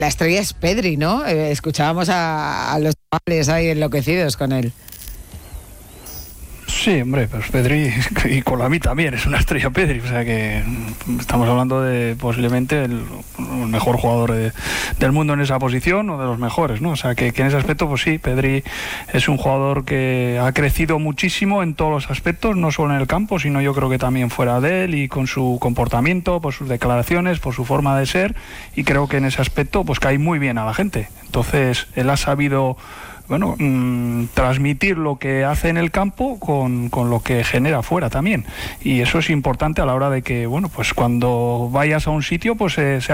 la estrella es Pedri, ¿no? Escuchábamos a los chavales ahí enloquecidos con él. Sí, hombre, pues Pedri, y Colamí también es una estrella Pedri, o sea que estamos hablando de posiblemente el mejor jugador del mundo en esa posición, o de los mejores, ¿no? O sea que en ese aspecto, pues sí, Pedri es un jugador que ha crecido muchísimo en todos los aspectos, no solo en el campo, sino yo creo que también fuera de él, y con su comportamiento, por sus declaraciones, por su forma de ser, y creo que en ese aspecto pues cae muy bien a la gente. Entonces, él ha sabido transmitir lo que hace en el campo con lo que genera fuera también, y eso es importante a la hora de que, pues cuando vayas a un sitio, pues sea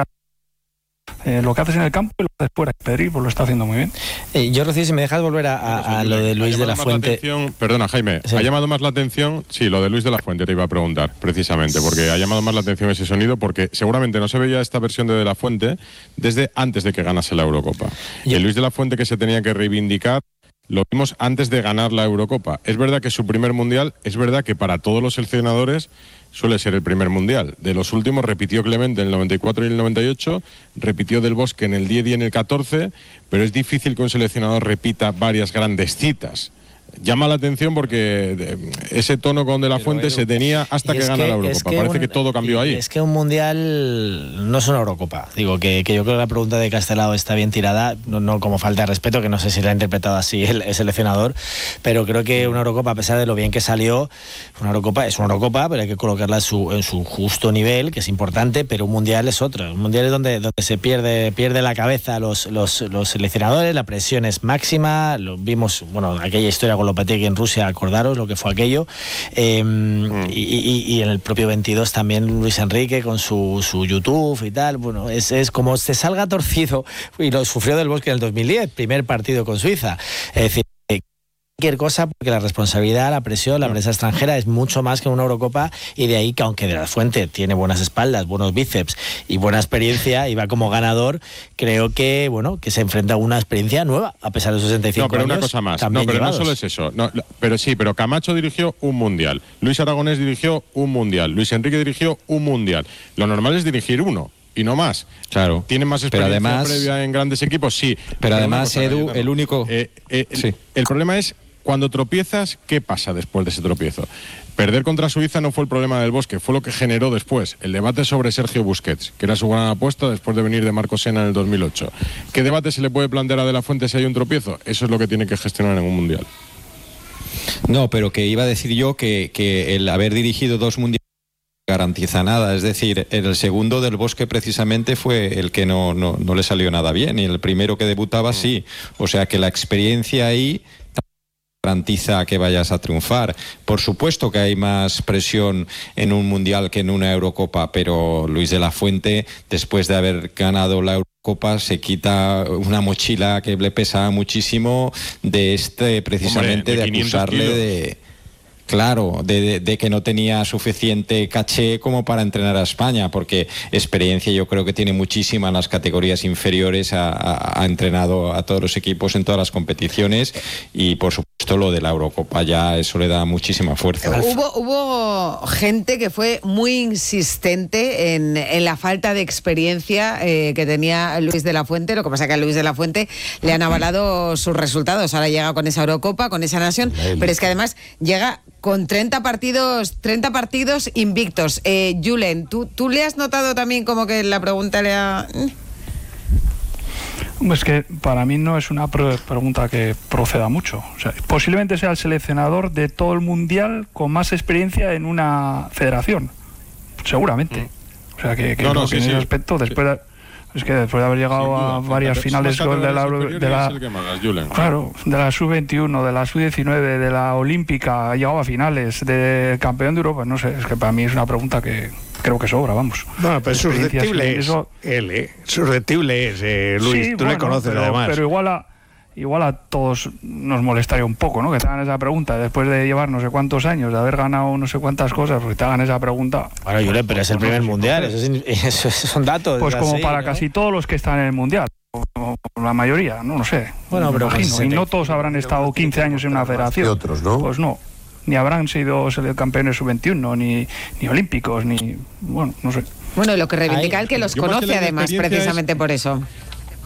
lo que haces en el campo y lo que haces fuera. Pedri pues lo está haciendo muy bien. Yo, Rocío, si me dejas volver a lo de Luis de la Fuente. Perdona, Jaime, sí. ¿Ha llamado más la atención? Sí, lo de Luis de la Fuente te iba a preguntar, precisamente, porque ha llamado más la atención ese sonido, porque seguramente no se veía esta versión de la Fuente desde antes de que ganase la Eurocopa. El Luis de la Fuente que se tenía que reivindicar lo vimos antes de ganar la Eurocopa. Es verdad que es su primer mundial, es verdad que para todos los seleccionadores suele ser el primer mundial. De los últimos repitió Clemente en el 94 y el 98, repitió Del Bosque en el 10 y en el 14, pero es difícil que un seleccionador repita varias grandes citas. Llama la atención porque ese tono con De la Fuente se tenía hasta que gana la Eurocopa. Parece que todo cambió ahí. Es que un mundial no es una Eurocopa. Digo que yo creo que la pregunta de Castelao está bien tirada, no como falta de respeto, que no sé si la ha interpretado así el seleccionador, pero creo que una Eurocopa, a pesar de lo bien que salió, una Eurocopa es una Eurocopa, pero hay que colocarla en su justo nivel, que es importante, pero un mundial es otro. Un mundial es donde se pierde la cabeza los seleccionadores, la presión es máxima, lo vimos, aquella historia con Lopetegui en Rusia, acordaros lo que fue aquello, y en el propio 22 también Luis Enrique con su YouTube y tal. Es como se salga torcido, y lo sufrió Del Bosque en el 2010, primer partido con Suiza. Es decir, cualquier cosa, porque la responsabilidad, la presión, la prensa extranjera es mucho más que una Eurocopa, y de ahí que, aunque De la Fuente tiene buenas espaldas, buenos bíceps y buena experiencia y va como ganador, creo que que se enfrenta a una experiencia nueva, a pesar de sus 65 años. No, pero una cosa más, no solo es eso, pero Camacho dirigió un mundial, Luis Aragonés dirigió un mundial, Luis Enrique dirigió un mundial. Lo normal es dirigir uno y no más. Claro. ¿Tienen más experiencia previa en grandes equipos? Sí. Pero además, Edu, el único... sí. El problema es cuando tropiezas, ¿qué pasa después de ese tropiezo? Perder contra Suiza no fue el problema del Bosque, fue lo que generó después el debate sobre Sergio Busquets, que era su gran apuesta después de venir de Marco Sena en el 2008. ¿Qué debate se le puede plantear a De la Fuente si hay un tropiezo? Eso es lo que tiene que gestionar en un mundial. No, pero que iba a decir yo que el haber dirigido 2 mundiales no garantiza nada. Es decir, el segundo Del Bosque precisamente fue el que no le salió nada bien, y el primero que debutaba sí. O sea que la experiencia ahí garantiza que vayas a triunfar. Por supuesto que hay más presión en un mundial que en una Eurocopa, pero Luis de la Fuente, después de haber ganado la Eurocopa, se quita una mochila que le pesa muchísimo precisamente de acusarle de... Claro, de que no tenía suficiente caché como para entrenar a España, porque experiencia yo creo que tiene muchísima en las categorías inferiores, ha entrenado a todos los equipos en todas las competiciones, y por supuesto lo de la Eurocopa ya eso le da muchísima fuerza. Hubo gente que fue muy insistente en la falta de experiencia que tenía Luis de la Fuente. Lo que pasa es que a Luis de la Fuente le han avalado sus resultados. Ahora llega con esa Eurocopa, con esa nación, pero es que además llega con 30 partidos invictos. Julen, ¿tú le has notado también como que la pregunta le ha... Es que para mí no es una pregunta que proceda mucho. O sea, posiblemente sea el seleccionador de todo el mundial con más experiencia en una federación. Seguramente. O sea, que en ese aspecto, después de... Es que después de haber llegado a varias finales de la Sub-21, de la Sub-19, de la Olímpica, ha llegado a finales, de campeón de Europa, no sé, es que para mí es una pregunta que creo que sobra, vamos. No, pero susceptible es él, susceptible es Luis, sí, tú le conoces además. Pero igual a todos nos molestaría un poco, ¿no? Que te hagan esa pregunta después de llevar no sé cuántos años, de haber ganado no sé cuántas cosas, porque te hagan esa pregunta. Bueno, Julen, pero es el primer mundial, esos son datos. Pues como así, para casi todos los que están en el mundial, o la mayoría, no sé. Bueno, pero imagino, y no todos habrán estado 15 años en una federación. Y otros, ¿no? Pues no. Ni habrán sido campeones sub-21, ni olímpicos, ni... Bueno, no sé. Bueno, lo que reivindica el que los conoce además, precisamente por eso.